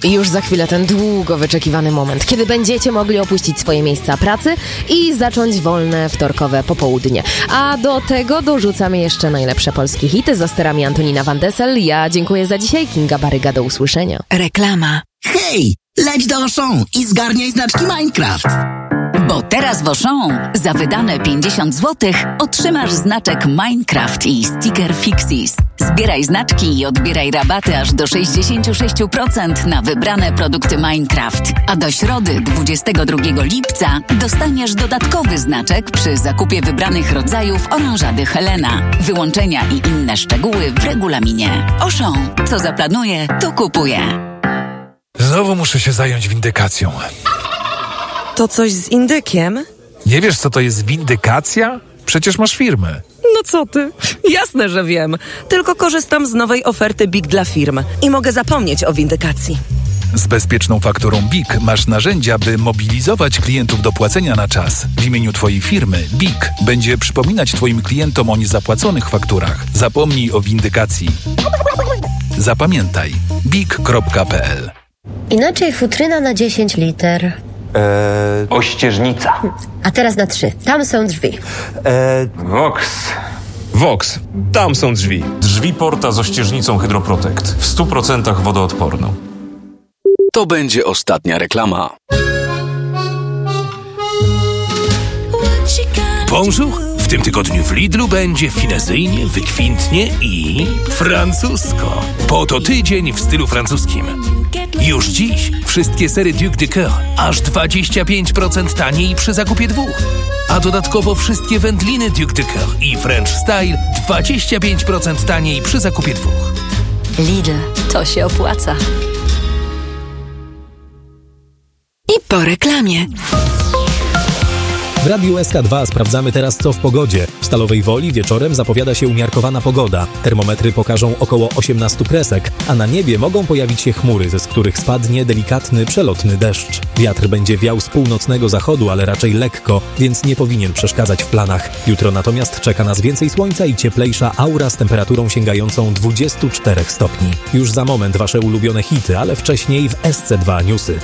Już za chwilę ten długo wyczekiwany moment, kiedy będziecie mogli opuścić swoje miejsca pracy i zacząć wolne wtorkowe popołudnie. A do tego dorzucamy jeszcze najlepsze polskie hity za sterami Antonina Van Dessel. Ja dziękuję za dzisiaj. Kinga Baryga, do usłyszenia. Reklama. Hej, leć do Auchan i zgarniaj znaczki Minecraft. Bo teraz w Auchan za wydane 50 zł otrzymasz znaczek Minecraft i sticker Fixies. Zbieraj znaczki i odbieraj rabaty aż do 66% na wybrane produkty Minecraft. A do środy 22 lipca dostaniesz dodatkowy znaczek przy zakupie wybranych rodzajów oranżady Helena. Wyłączenia i inne szczegóły w regulaminie. Auchan. Co zaplanuje, to kupuje. Znowu muszę się zająć windykacją. To coś z indykiem? Nie wiesz, co to jest windykacja? Przecież masz firmę. No co ty? Jasne, że wiem. Tylko korzystam z nowej oferty BIG dla firm i mogę zapomnieć o windykacji. Z bezpieczną fakturą BIG masz narzędzia, by mobilizować klientów do płacenia na czas. W imieniu twojej firmy BIG będzie przypominać twoim klientom o niezapłaconych fakturach. Zapomnij o windykacji. Zapamiętaj. big.pl. Inaczej futryna na 10 liter. Ościeżnica. A teraz na 3. Tam są drzwi. Vox. Tam są drzwi. Drzwi Porta z ościeżnicą Hydroprotect. W 100% wodoodporną. To będzie ostatnia reklama. Bonjour! W tym tygodniu w Lidlu będzie finezyjnie, wykwintnie i francusko. Po oto tydzień w stylu francuskim. Już dziś wszystkie sery Duc de Coeur aż 25% taniej przy zakupie 2. A dodatkowo wszystkie wędliny Duc de Coeur i French Style 25% taniej przy zakupie 2. Lidl, to się opłaca. I po reklamie. W Radiu SK2 sprawdzamy teraz, co w pogodzie. W Stalowej Woli wieczorem zapowiada się umiarkowana pogoda. Termometry pokażą około 18 kresek, a na niebie mogą pojawić się chmury, ze których spadnie delikatny, przelotny deszcz. Wiatr będzie wiał z północnego zachodu, ale raczej lekko, więc nie powinien przeszkadzać w planach. Jutro natomiast czeka nas więcej słońca i cieplejsza aura z temperaturą sięgającą 24 stopni. Już za moment wasze ulubione hity, ale wcześniej w SC2 Newsy.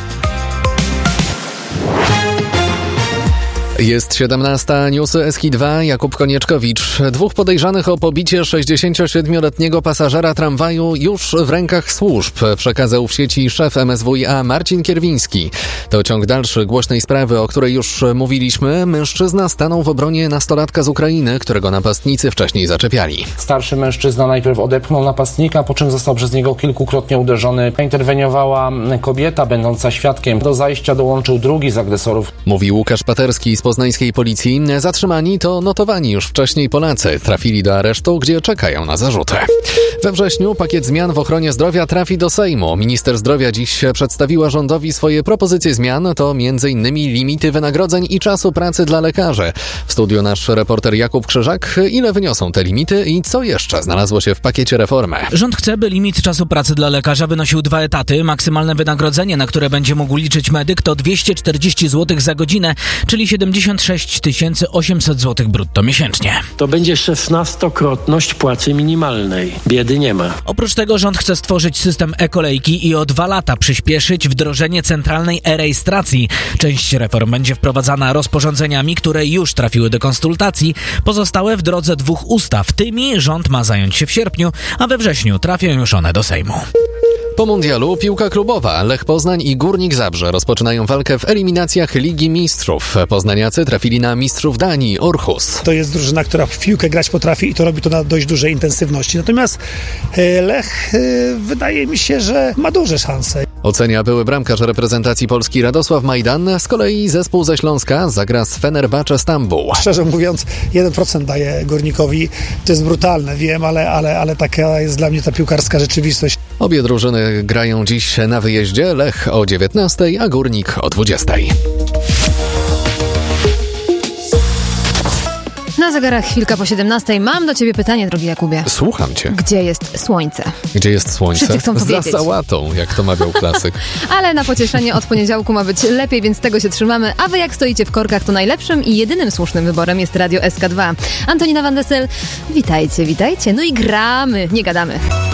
Jest 17. Newsy SK2. Jakub Konieczkowicz. 2 podejrzanych o pobicie 67-letniego pasażera tramwaju już w rękach służb, przekazał w sieci szef MSWiA Marcin Kierwiński. To ciąg dalszy głośnej sprawy, o której już mówiliśmy. Mężczyzna stanął w obronie nastolatka z Ukrainy, którego napastnicy wcześniej zaczepiali. Starszy mężczyzna najpierw odepchnął napastnika, po czym został przez niego kilkukrotnie uderzony. Interweniowała kobieta będąca świadkiem. Do zajścia dołączył drugi z agresorów. Mówi Łukasz Paterski z poznańskiej policji. Zatrzymani to notowani już wcześniej Polacy. Trafili do aresztu, gdzie czekają na zarzuty. We wrześniu pakiet zmian w ochronie zdrowia trafi do Sejmu. Minister zdrowia dziś przedstawiła rządowi swoje propozycje zmian. To m.in. limity wynagrodzeń i czasu pracy dla lekarzy. W studiu nasz reporter Jakub Krzyżak. Ile wyniosą te limity i co jeszcze znalazło się w pakiecie reformy? Rząd chce, by limit czasu pracy dla lekarza wynosił 2 etaty. Maksymalne wynagrodzenie, na które będzie mógł liczyć medyk, to 240 zł za godzinę, czyli 76 800 zł brutto miesięcznie. To będzie 16-krotność płacy minimalnej. Biedy nie ma. Oprócz tego rząd chce stworzyć system e-kolejki i o 2 lata przyspieszyć wdrożenie centralnej e-rejestracji. Część reform będzie wprowadzana rozporządzeniami, które już trafiły do konsultacji. Pozostałe w drodze 2 ustaw. Tymi rząd ma zająć się w sierpniu, a we wrześniu trafią już one do Sejmu. Po mundialu piłka klubowa. Lech Poznań i Górnik Zabrze rozpoczynają walkę w eliminacjach Ligi Mistrzów. Poznaniacy trafili na mistrzów Danii, Aarhus. To jest drużyna, która w piłkę grać potrafi i to robi to na dość dużej intensywności. Natomiast Lech wydaje mi się, że ma duże szanse. Ocenia były bramkarz reprezentacji Polski Radosław Majdan. Z kolei zespół ze Śląska zagra z Fenerbahce Stambuł. Szczerze mówiąc, 1% daje Górnikowi. To jest brutalne, wiem, ale taka jest dla mnie ta piłkarska rzeczywistość. Obie drużyny grają dziś na wyjeździe. Lech o 19:00, a Górnik o 20:00. Na zegarach chwilka po 17:00. Mam do ciebie pytanie, drogi Jakubie. Słucham cię. Gdzie jest słońce? Gdzie jest słońce? Wszyscy chcą to wiedzieć. Za sałatą, jak to mawiał klasyk. Ale na pocieszenie od poniedziałku ma być lepiej, więc tego się trzymamy. A wy jak stoicie w korkach, to najlepszym i jedynym słusznym wyborem jest Radio SK2. Antonina Van Dessel, witajcie. No i gramy, nie gadamy.